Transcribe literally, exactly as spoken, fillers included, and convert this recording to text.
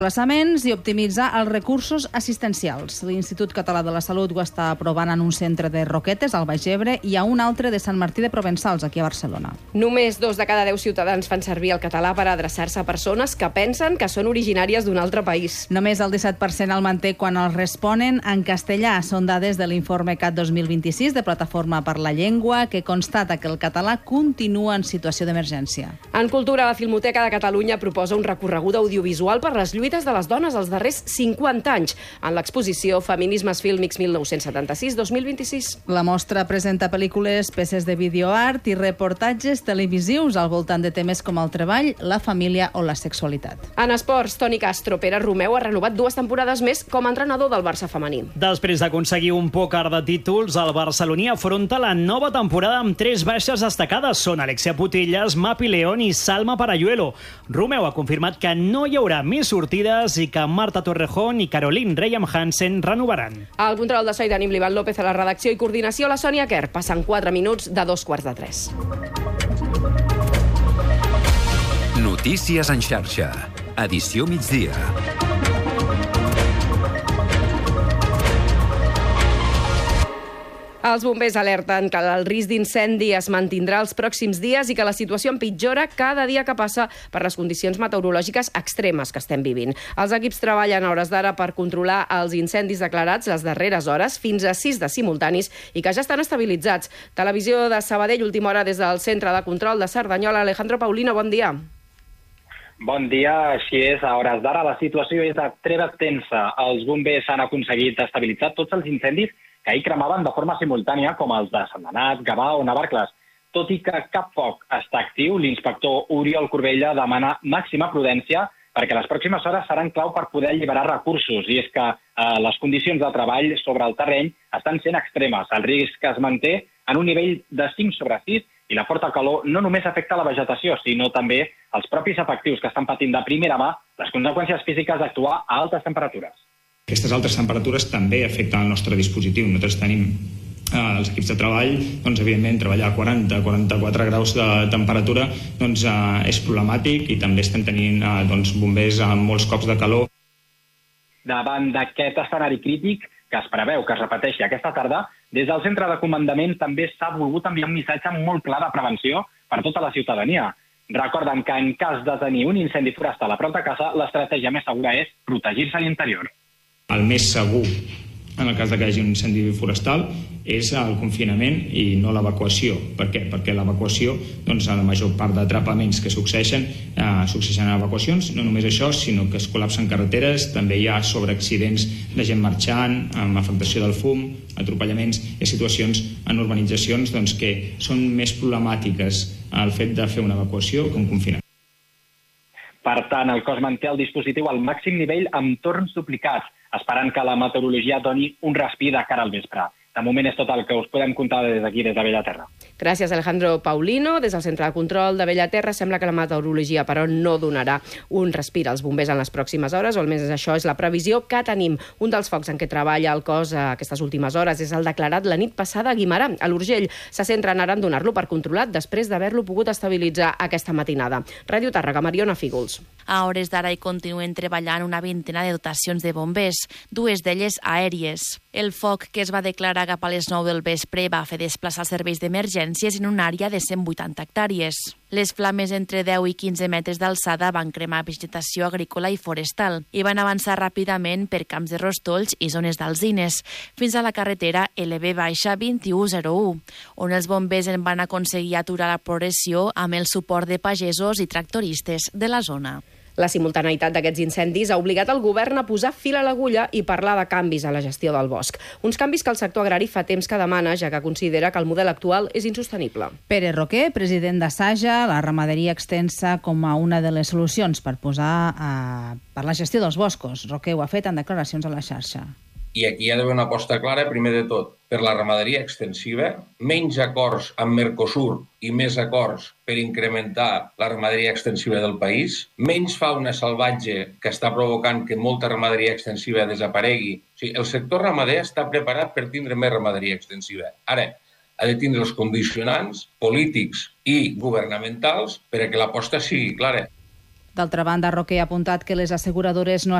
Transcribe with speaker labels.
Speaker 1: desplaçaments i optimitzar els recursos assistencials. L'Institut Català de la Salut ho està aprovant en un centre de Roquetes, al Baix Ebre, i a un altre de Sant Martí de Provençals, aquí a Barcelona.
Speaker 2: Només dos de cada deu ciutadans fan servir el català per adreçar-se a persones que pensen que són originàries d'un altre país.
Speaker 1: Només el disset per cent el manté quan els responen en castellà. Són dades de l'informe C A T dos mil vint-i-sis de Plataforma per la Llengua, que constata que el català continua en situació d'emergència.
Speaker 2: En cultura, la Filmoteca de Catalunya proposa un recorregut audiovisual per les lluites de les dones als darrers cinquanta anys en l'exposició Feminismes Fílmics mil nou-cents setanta-sis dos mil vint-i-sis.
Speaker 1: La mostra presenta pel·lícules, peces de videoart i reportatges televisius al voltant de temes com el treball, la família o la sexualitat.
Speaker 2: En esports, Toni Castro, Pere Romeu, ha renovat dues temporades més com a entrenador del Barça femení.
Speaker 3: Després d'aconseguir un pòquer de títols, el barceloní afronta la nova temporada amb tres baixes destacades. Són Alexia Putellas, Mapi León i Salma Parayuelo. Romeu ha confirmat que no hi haurà més sortides i que Marta Torrejón i Caroline Reyam Hansen renovaran.
Speaker 2: El control de so i d'ànim l'Ivan López, a la redacció i coordinació la Sònia Quer. Passen quatre minuts de dos quarts de tres.
Speaker 4: Notícies en xarxa. Edició migdia.
Speaker 2: Els bombers alerten que el risc d'incendi es mantindrà els pròxims dies i que la situació empitjora cada dia que passa per les condicions meteorològiques extremes que estem vivint. Els equips treballen a hores d'ara per controlar els incendis declarats les darreres hores, fins a sis de simultanis, i que ja estan estabilitzats. Televisió de Sabadell, última hora des del Centre de Control de Cerdanyola. Alejandro Paulino, bon dia.
Speaker 5: Bon dia, així és. A hores d'ara la situació és de treva tensa. Els bombers han aconseguit estabilitzar tots els incendis que ahir cremaven de forma simultània, com els de Sentmenat, Gavà o Navarcles. Tot i que cap foc està actiu, l'inspector Oriol Corbella demana màxima prudència perquè les pròximes hores seran clau per poder alliberar recursos. I és que eh, les condicions de treball sobre el terreny estan sent extremes. El risc es manté en un nivell de cinc sobre sis i la forta calor no només afecta la vegetació, sinó també els propis efectius que estan patint de primera mà les conseqüències físiques d'actuar a altes temperatures.
Speaker 6: Aquestes altes temperatures també afecten el nostre dispositiu. Nosaltres tenim eh, els equips de treball, doncs, evidentment, treballar a quaranta a quaranta-quatre graus de temperatura doncs, eh, és problemàtic i també estem tenint eh, doncs, bombers amb molts cops de calor.
Speaker 5: Davant d'aquest escenari crític que es preveu que es repeteixi aquesta tarda, des del centre de comandament també s'ha volgut enviar un missatge molt clar de prevenció per tota la ciutadania. Recorden que en cas de tenir un incendi forestal a prop de casa, l'estratègia més segura és protegir-se a l'interior.
Speaker 6: El més segur, en el cas de que hi hagi un incendi forestal, és el confinament i no l'evacuació. Per què? Perquè l'evacuació, doncs, a la major part d'atrapaments que succeeixen, eh, succeeixen en evacuacions. No només això, sinó que es col·lapsen carreteres, també hi ha sobreaccidents de gent marxant, amb afectació del fum, atropellaments. Hi ha situacions en urbanitzacions doncs, que són més problemàtiques el fet de fer una evacuació que un confinament.
Speaker 5: Per tant, el cos manté el dispositiu al màxim nivell amb torns duplicats, esperant que la meteorologia doni un respir de cara al vespre. De moment és tot el que us podem contar des d'aquí, des de Bellaterra.
Speaker 2: Gràcies, Alejandro Paulino. Des del Centre de Control de Bellaterra sembla que la meteorologia, però, no donarà un respir als bombers en les pròximes hores, o almenys això és la previsió que tenim. Un dels focs en què treballa el cos a aquestes últimes hores és el declarat la nit passada a Guimerà, a l'Urgell. Se centren ara en donar-lo per controlat després d'haver-lo pogut estabilitzar aquesta matinada. Ràdio Tàrrega, Mariona Fígols.
Speaker 7: A hores d'ara hi continuen treballant una vintena de dotacions de bombers, dues d'elles aèries. El foc que es va declarar cap a les nou del vespre va fer desplaçar serveis d'emergències en una àrea de cent vuitanta hectàrees. Les flames entre deu i quinze metres d'alçada van cremar vegetació agrícola i forestal i van avançar ràpidament per camps de rostolls i zones d'alzines, fins a la carretera L B vint-i-u zero u, on els bombers en van aconseguir aturar la progressió amb el suport de pagesos i tractoristes de la zona.
Speaker 2: La simultaneïtat d'aquests incendis ha obligat el govern a posar fil a l'agulla i parlar de canvis a la gestió del bosc. Uns canvis que el sector agrari fa temps que demana, ja que considera que el model actual és insostenible.
Speaker 1: Pere Roquer, president d'Assaja, la ramaderia extensa com a una de les solucions per posar a... per la gestió dels boscos. Roquer ho ha fet en declaracions a la xarxa.
Speaker 8: I aquí hi ha d'haver una aposta clara, primer de tot, per la ramaderia extensiva, menys acords amb Mercosur i més acords per incrementar la ramaderia extensiva del país, menys fauna salvatge que està provocant que molta ramaderia extensiva desaparegui. O sigui, el sector ramader està preparat per tindre més ramaderia extensiva. Ara, ha de tindre els condicionants polítics i governamentals per a que l'aposta sigui clara.
Speaker 1: D'altra banda, Roquer ha apuntat que les asseguradores no